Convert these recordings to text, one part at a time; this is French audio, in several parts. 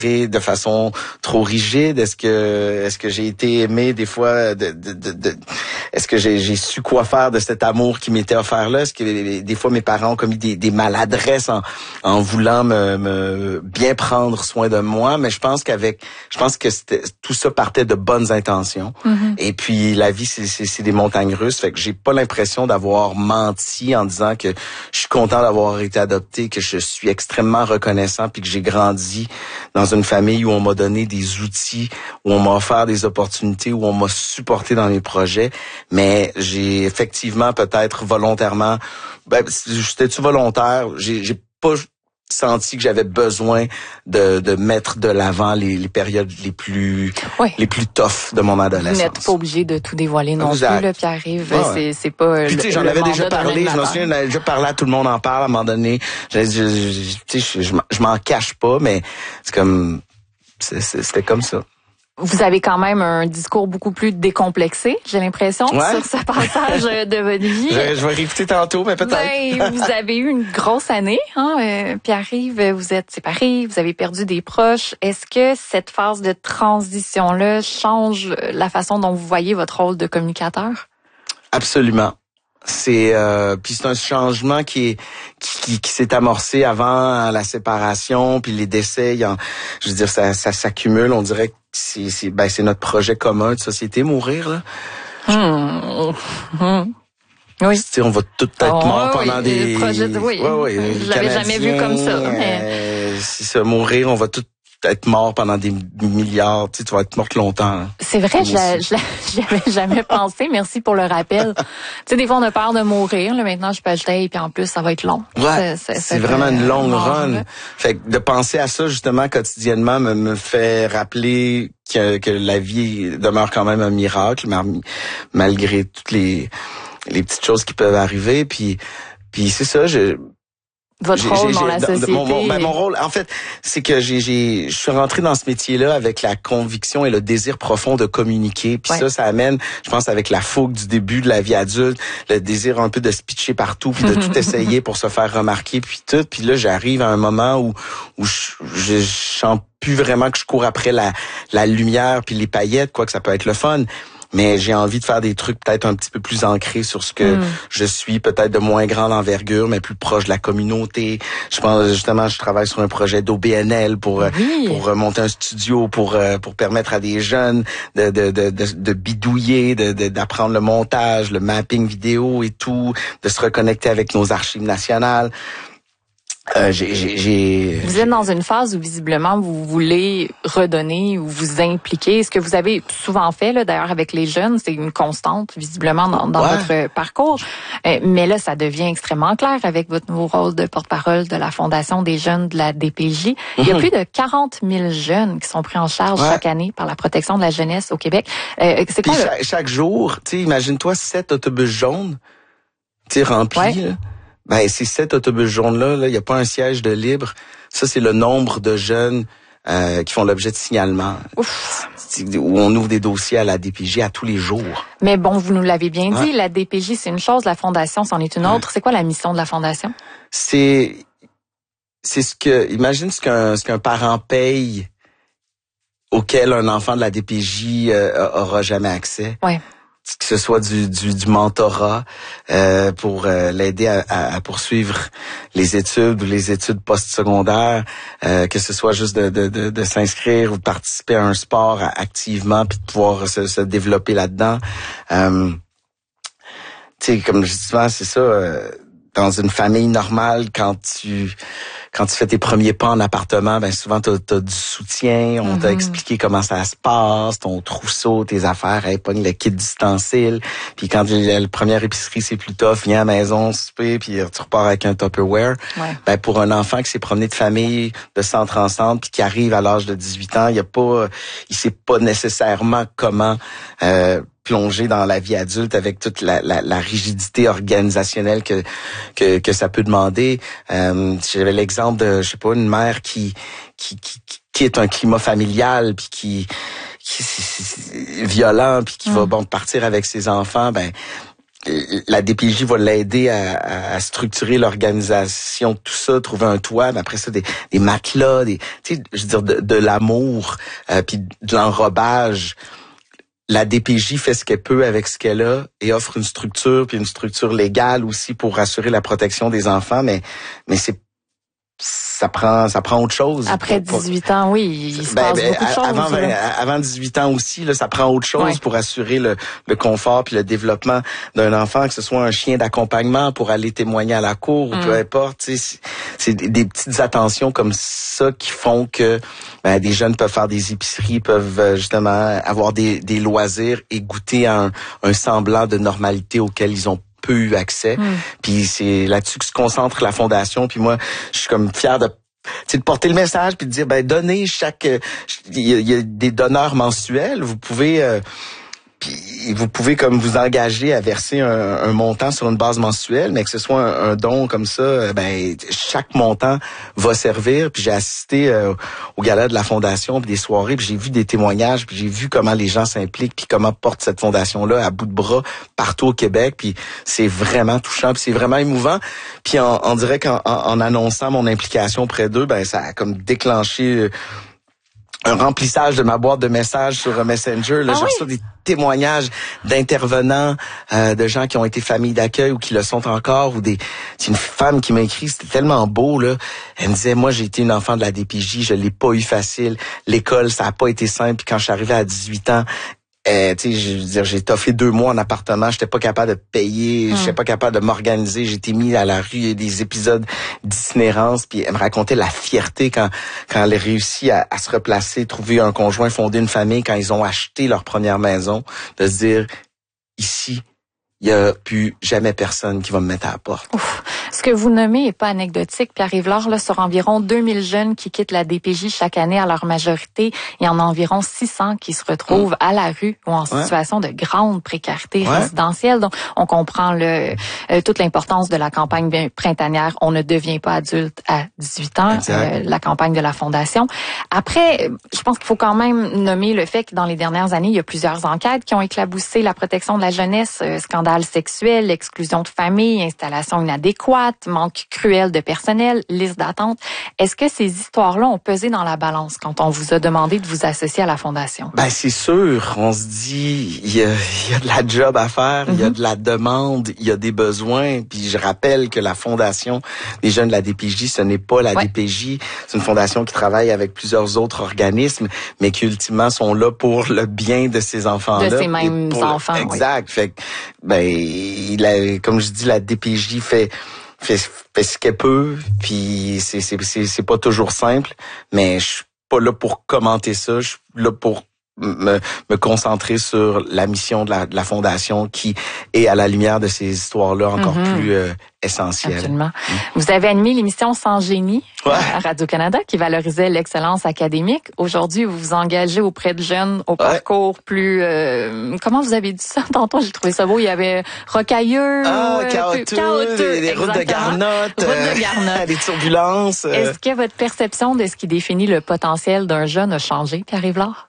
de façon trop rigide? Est-ce que j'ai été aimé des fois est-ce que j'ai su quoi faire de cet amour qui m'était offert là? Est-ce que des fois mes parents ont commis des maladresses en voulant me bien prendre soin de moi? Mais je pense que tout ça partait de bonnes intentions. Mm-hmm. Et puis la vie, c'est des montagnes russes. Fait que j'ai pas l'impression d'avoir menti en disant que je suis content d'avoir été adopté, que je suis extrêmement reconnaissant, puis que j'ai grandi dans une famille où on m'a donné des outils, où on m'a offert des opportunités, où on m'a supporté dans mes projets. Mais j'ai effectivement peut-être volontairement, c'était-tu volontaire? J'ai pas senti que j'avais besoin de mettre de l'avant les périodes les plus tough de mon adolescence. Vous n'êtes pas obligé de tout dévoiler non plus, là, Pierre-Yves. Ouais. C'est pas. Puis tu sais, j'en avais déjà parlé. Je me souviens, j'en avais déjà parlé à Tout le monde en parle à un moment donné. Je m'en cache pas, mais c'est comme c'était comme ça. Vous avez quand même un discours beaucoup plus décomplexé, j'ai l'impression, sur ce passage de votre vie. Je vais réécouter tantôt, mais peut-être. Ben, vous avez eu une grosse année, hein, Pierre-Yves, vous êtes séparés, vous avez perdu des proches. Est-ce que cette phase de transition-là change la façon dont vous voyez votre rôle de communicateur? Absolument. C'est puis c'est un changement qui s'est amorcé avant la séparation, puis les décès, je veux dire ça s'accumule, on dirait que c'est notre projet commun de société, mourir là. Oui. On va tout être mort pendant des projets je l'avais jamais vu comme ça. Si ça mourir, on va tout être mort pendant des milliards, tu vas être morte longtemps. Hein. C'est vrai, j'y avais jamais pensé. Merci pour le rappel. Tu sais, des fois on a peur de mourir. Là, maintenant, je peux ajouter, puis en plus, ça va être long. Ouais, c'est vraiment une longue run. Fait que de penser à ça justement quotidiennement me fait rappeler que la vie demeure quand même un miracle, malgré toutes les petites choses qui peuvent arriver. Puis c'est ça, votre rôle dans la société. Mon rôle, en fait, c'est que je suis rentré dans ce métier-là avec la conviction et le désir profond de communiquer. Puis ça amène, je pense, avec la fougue du début de la vie adulte, le désir un peu de se pitcher partout, puis de tout essayer pour se faire remarquer, puis tout. Puis là, j'arrive à un moment où je sens plus vraiment que je cours après la lumière puis les paillettes, quoi que ça peut être le fun. Mais j'ai envie de faire des trucs peut-être un petit peu plus ancrés sur ce que je suis, peut-être de moins grande envergure, mais plus proche de la communauté. Je pense justement, je travaille sur un projet d'OBNL pour monter un studio pour permettre à des jeunes de bidouiller, d'apprendre le montage, le mapping vidéo et tout, de se reconnecter avec nos archives nationales. Vous êtes dans une phase où visiblement vous voulez redonner ou vous impliquer. Ce que vous avez souvent fait, là, d'ailleurs avec les jeunes, c'est une constante visiblement dans votre parcours. Mais là, ça devient extrêmement clair avec votre nouveau rôle de porte-parole de la Fondation des jeunes de la DPJ. Il y a plus de 40 000 jeunes qui sont pris en charge chaque année par la protection de la jeunesse au Québec. C'est quoi chaque jour, tu sais, imagine-toi 7 autobus jaunes, tu sais, remplis. Là. Ben, ces 7 autobus jaunes-là, il n'y a pas un siège de libre. Ça, c'est le nombre de jeunes qui font l'objet de signalements. Ouf. Où on ouvre des dossiers à la DPJ à tous les jours. Mais bon, vous nous l'avez bien dit, la DPJ, c'est une chose, la Fondation, c'en est une autre. C'est quoi la mission de la Fondation? C'est imagine ce qu'un parent paye auquel un enfant de la DPJ aura jamais accès. Ouais. Que ce soit du mentorat pour l'aider à poursuivre les études ou les études postsecondaires, que ce soit juste de s'inscrire ou de participer à un sport activement puis de pouvoir se développer là-dedans. Tu sais, comme je dis souvent, c'est ça, dans une famille normale, quand tu fais tes premiers pas en appartement, ben souvent t'as du soutien, on t'a expliqué comment ça se passe, ton trousseau, tes affaires, pogne le kit d'ustensiles. Puis quand la première épicerie c'est plus tough, viens à la maison, souper, puis tu repars avec un Tupperware. Ouais. Ben pour un enfant qui s'est promené de famille de centre en centre puis qui arrive à l'âge de 18 ans, il sait pas nécessairement comment plonger dans la vie adulte avec toute la rigidité organisationnelle que ça peut demander. J'avais l'exemple de, je sais pas, une mère qui est un climat familial puis qui est violent puis qui va partir avec ses enfants, ben la DPJ va l'aider à structurer l'organisation, tout ça, trouver un toit, mais après ça des matelas, tu sais, je veux dire de l'amour, puis de l'enrobage. La DPJ fait ce qu'elle peut avec ce qu'elle a et offre une structure, puis une structure légale aussi pour assurer la protection des enfants, mais ça prend autre chose. Après 18 ans, oui, il se passe beaucoup de choses. Avant 18 ans aussi, là, ça prend autre chose pour assurer le confort puis le développement d'un enfant, que ce soit un chien d'accompagnement pour aller témoigner à la cour ou peu importe. C'est des petites attentions comme ça qui font que des jeunes peuvent faire des épiceries, peuvent justement avoir des loisirs et goûter à un semblant de normalité auquel ils ont peu eu accès. Puis c'est là-dessus que se concentre la fondation. Puis moi, je suis comme fier de porter le message puis de dire donnez il y a des donneurs mensuels, vous pouvez comme vous engager à verser un montant sur une base mensuelle, mais que ce soit un don comme ça, chaque montant va servir. Puis j'ai assisté au gala de la fondation, puis des soirées, puis j'ai vu des témoignages, puis j'ai vu comment les gens s'impliquent, puis comment portent cette fondation-là à bout de bras partout au Québec. Puis c'est vraiment touchant, puis c'est vraiment émouvant. Puis on dirait qu'en annonçant mon implication auprès d'eux, ça a comme déclenché un remplissage de ma boîte de messages sur Messenger. Là, j'ai reçu des témoignages d'intervenants, de gens qui ont été familles d'accueil ou qui le sont encore, ou c'est une femme qui m'a écrit, c'était tellement beau, là. Elle me disait, moi, j'ai été une enfant de la DPJ, je l'ai pas eu facile. L'école, ça a pas été simple. Puis quand je suis arrivée à 18 ans, je veux dire, j'ai toffé 2 mois en appartement, j'étais pas capable de payer, j'étais pas capable de m'organiser, j'ai été mis à la rue, il y a des épisodes d'itinérance, puis elle me racontait la fierté quand elle a réussi à se replacer, trouver un conjoint, fonder une famille, quand ils ont acheté leur première maison, de se dire, ici, il y a plus jamais personne qui va me mettre à la porte. Ouf. Ce que vous nommez est pas anecdotique. Pierre Yvelard, là, sur environ 2000 jeunes qui quittent la DPJ chaque année à leur majorité, il y en a environ 600 qui se retrouvent à la rue ou en situation de grande précarité résidentielle. Donc, on comprend toute l'importance de la campagne printanière. On ne devient pas adulte à 18 ans, la campagne de la Fondation. Après, je pense qu'il faut quand même nommer le fait que dans les dernières années, il y a plusieurs enquêtes qui ont éclaboussé la protection de la jeunesse, scandales sexuels, exclusion de famille, installation inadéquate, manque cruel de personnel, liste d'attente. Est-ce que ces histoires-là ont pesé dans la balance quand on vous a demandé de vous associer à la Fondation? C'est sûr. On se dit, il y a de la job à faire, il y a de la demande, il y a des besoins. Puis je rappelle que la Fondation des jeunes de la DPJ, ce n'est pas la DPJ. C'est une fondation qui travaille avec plusieurs autres organismes, mais qui ultimement sont là pour le bien de ces enfants-là. De ces mêmes enfants. Exact. Fait que, comme je dis, la DPJ fait ce qu'elle peut, puis c'est pas toujours simple, mais je suis pas là pour commenter ça, je suis là pour me concentrer sur la mission de la Fondation qui est à la lumière de ces histoires-là encore plus essentielles. Absolument. Vous avez animé l'émission Sans génie à Radio-Canada qui valorisait l'excellence académique. Aujourd'hui, vous vous engagez auprès de jeunes au parcours plus... comment vous avez dit ça? Tantôt, j'ai trouvé ça beau. Il y avait rocailleux, chaotique, des routes de garnottes, des turbulences. Est-ce que votre perception de ce qui définit le potentiel d'un jeune a changé, Pierre Yvelard?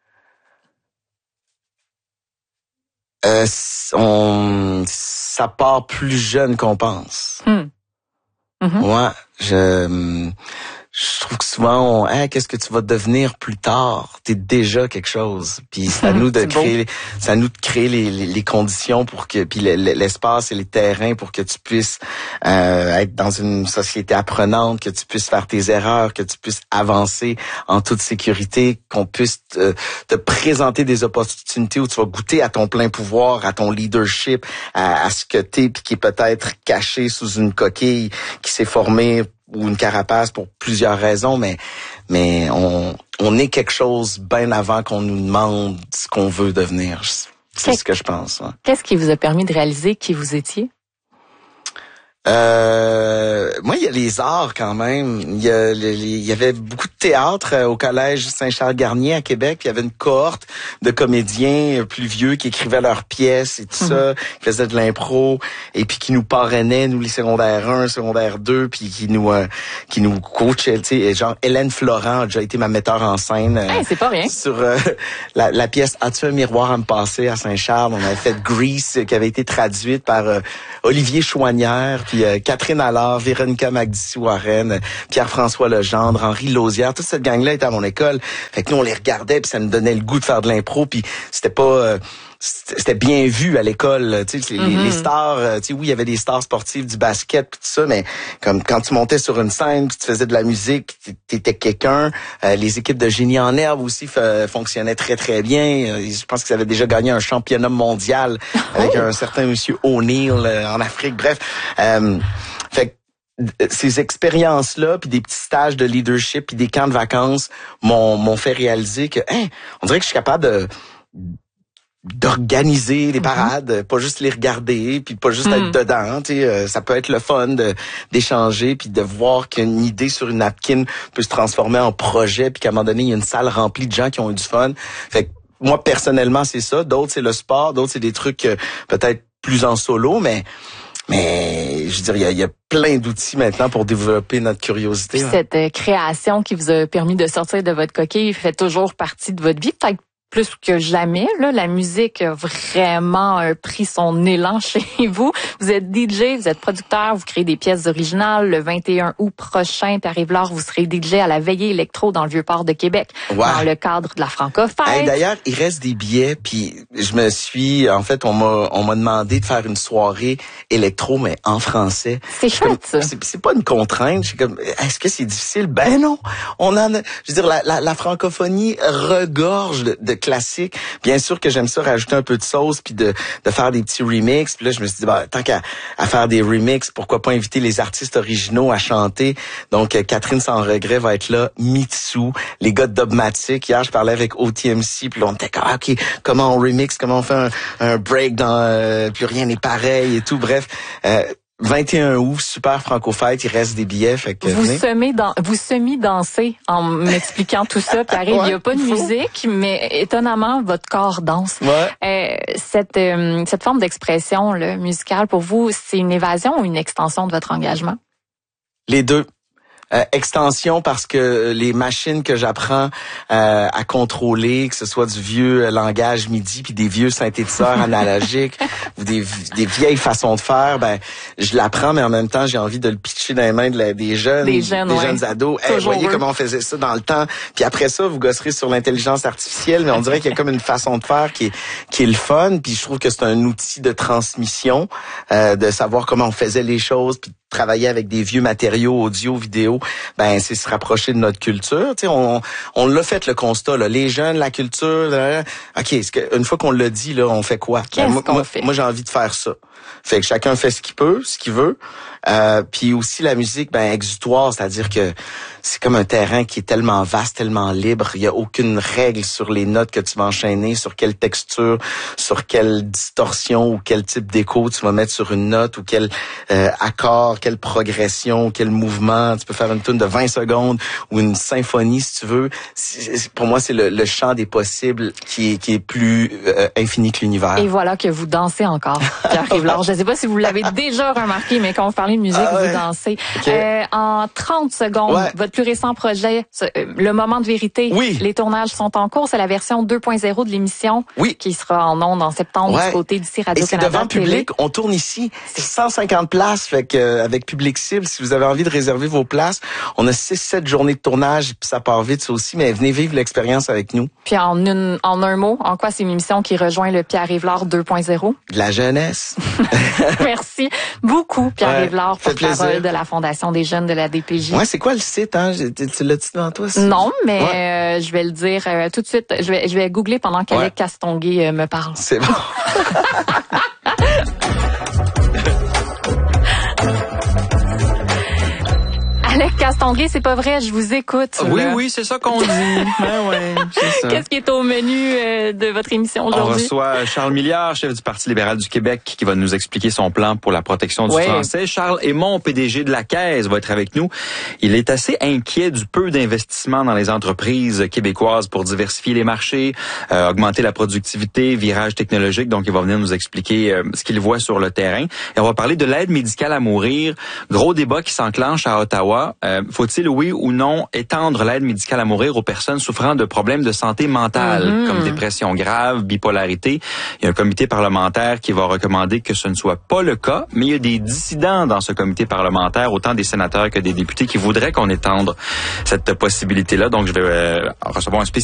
Ça part plus jeune qu'on pense. Moi, je trouve que souvent, qu'est-ce que tu vas devenir plus tard? T'es déjà quelque chose. Puis c'est à nous de créer les conditions pour que, puis l'espace et les terrains pour que tu puisses être dans une société apprenante, que tu puisses faire tes erreurs, que tu puisses avancer en toute sécurité, qu'on puisse te présenter des opportunités où tu vas goûter à ton plein pouvoir, à ton leadership, à ce que t'es, puis qui est peut-être caché sous une coquille qui s'est formée ou une carapace pour plusieurs raisons, mais on est quelque chose bien avant qu'on nous demande ce qu'on veut devenir. C'est ce que je pense. Qu'est-ce qui vous a permis de réaliser qui vous étiez? Moi, il y a les arts quand même. Il y avait beaucoup de théâtre au collège Saint-Charles-Garnier à Québec. Puis il y avait une cohorte de comédiens plus vieux qui écrivaient leurs pièces et tout ça, qui faisaient de l'impro et puis qui nous parrainaient, nous les secondaires 1, secondaire 2, puis qui nous coachaient. Tu sais, genre Hélène Florent a déjà été ma metteur en scène. Hey, c'est pas rien. Sur la pièce As-tu un miroir à me passer à Saint-Charles. On avait fait Grease qui avait été traduite par Olivier Chouanière, puis Catherine Allard, Véronica Magdissou-Warren, Pierre-François Legendre, Henri Lausière, toute cette gang-là était à mon école. Fait que nous, on les regardait, puis ça nous donnait le goût de faire de l'impro, puis c'était pas... c'était bien vu à l'école, tu sais, les stars, tu sais, oui, il y avait des stars sportives du basket pis tout ça, mais comme quand tu montais sur une scène pis tu faisais de la musique, t'étais quelqu'un. Les équipes de Génie en herbe aussi fonctionnaient très très bien. Je pense qu'ils avaient déjà gagné un championnat mondial avec un certain monsieur O'Neill en Afrique. Bref, fait que ces expériences-là, puis des petits stages de leadership, puis des camps de vacances m'ont fait réaliser que, on dirait que je suis capable d'organiser les parades, pas juste les regarder, puis pas juste être dedans. Tu sais, ça peut être le fun d'échanger, puis de voir qu'une idée sur une napkin peut se transformer en projet, puis qu'à un moment donné, il y a une salle remplie de gens qui ont eu du fun. Fait que moi, personnellement, c'est ça. D'autres, c'est le sport. D'autres, c'est des trucs peut-être plus en solo, mais je veux dire, il y a plein d'outils maintenant pour développer notre curiosité. Puis cette création qui vous a permis de sortir de votre coquille fait toujours partie de votre vie, peut-être plus que jamais, là, la musique a vraiment pris son élan chez vous. Vous êtes DJ, vous êtes producteur, vous créez des pièces originales. Le 21 août prochain, Pierre-Yves, vous serez DJ à la Veillée électro dans le Vieux-Port de Québec, dans le cadre de la Francophone. Hey, d'ailleurs, il reste des billets, puis en fait, on m'a demandé de faire une soirée électro, mais en français. C'est chouette, ça. C'est pas une contrainte. Je suis comme, est-ce que c'est difficile? Ben non. Je veux dire, la francophonie regorge de classique. Bien sûr que j'aime ça rajouter un peu de sauce puis de faire des petits remixes. Puis là, je me suis dit, tant qu'à faire des remixes, pourquoi pas inviter les artistes originaux à chanter. Donc, Catherine Sans Regret va être là, Mitsu, les gars de Dubmatic. Hier, je parlais avec OTMC, puis là, on était comme, OK, comment on remix, comment on fait un break dans Plus rien n'est pareil et tout. Bref, 21 août, super Franco-Fête, il reste des billets. Fait que vous semi-dansez en m'expliquant tout ça. Puis il n'y a pas de musique, mais étonnamment, votre corps danse. Ouais. Cette forme d'expression là, musicale, pour vous, c'est une évasion ou une extension de votre engagement? Les deux. Extension parce que les machines que j'apprends à contrôler, que ce soit du vieux langage MIDI puis des vieux synthétiseurs analogiques ou des vieilles façons de faire, ben je l'apprends, mais en même temps j'ai envie de le pitcher dans les mains des jeunes ados. Hey, voyez comment on faisait ça dans le temps. Puis après ça, vous gosserez sur l'intelligence artificielle, mais on dirait qu'il y a comme une façon de faire qui est le fun. Puis je trouve que c'est un outil de transmission, de savoir comment on faisait les choses, puis travailler avec des vieux matériaux audio, vidéo, ben c'est se rapprocher de notre culture. Tu sais, on l'a fait le constat là, les jeunes, la culture. OK, une fois qu'on l'a dit là, on fait quoi? Qu'est-ce qu'on fait? Moi j'ai envie de faire ça. Fait que chacun fait ce qu'il peut, ce qu'il veut. Puis aussi la musique, ben exutoire, c'est-à-dire que c'est comme un terrain qui est tellement vaste, tellement libre. Il y a aucune règle sur les notes que tu vas enchaîner, sur quelle texture, sur quelle distorsion ou quel type d'écho tu vas mettre sur une note ou quel accord, quelle progression, quel mouvement. Tu peux faire une tune de 20 secondes ou une symphonie si tu veux. Pour moi, c'est le champ des possibles qui est plus infini que l'univers. Et voilà que vous dansez encore, Pierre-Yves Lard. Je ne sais pas si vous l'avez déjà remarqué, mais quand on parlait de musique, vous dansez. Okay. En 30 secondes, votre plus récent projet, Le Moment de vérité, les tournages sont en cours. C'est la version 2.0 de l'émission qui sera en ondes en septembre du côté d'ici Radio-Canada. Et c'est devant public. On tourne ici. C'est 150 places. Fait que, avec public cible, si vous avez envie de réserver vos places, on a 6-7 journées de tournage, puis ça part vite ça aussi, mais venez vivre l'expérience avec nous. Puis en un mot, en quoi c'est une émission qui rejoint le Pierre-Yves Lard 2.0? De la jeunesse. Merci beaucoup, Pierre-Yves Lard, porte-parole de la Fondation des jeunes de la DPJ. Ouais, c'est quoi le site, hein? Tu l'as-tu devant toi? Ça? Non, mais je vais le dire tout de suite. Je vais googler pendant qu'Alec Castonguay me parle. C'est bon. Alex Castonguay, c'est pas vrai, je vous écoute. Oui, c'est ça qu'on dit. C'est ça. Qu'est-ce qui est au menu de votre émission aujourd'hui? On reçoit Charles Milliard, chef du Parti libéral du Québec, qui va nous expliquer son plan pour la protection du français. Charles Hémon, PDG de la Caisse, va être avec nous. Il est assez inquiet du peu d'investissement dans les entreprises québécoises pour diversifier les marchés, augmenter la productivité, virage technologique. Donc, il va venir nous expliquer ce qu'il voit sur le terrain. Et on va parler de l'aide médicale à mourir. Gros débat qui s'enclenche à Ottawa. Faut-il, oui ou non, étendre l'aide médicale à mourir aux personnes souffrant de problèmes de santé mentale, comme dépression grave, bipolarité? Il y a un comité parlementaire qui va recommander que ce ne soit pas le cas, mais il y a des dissidents dans ce comité parlementaire, autant des sénateurs que des députés, qui voudraient qu'on étende cette possibilité-là. Donc, je vais recevoir un spécialiste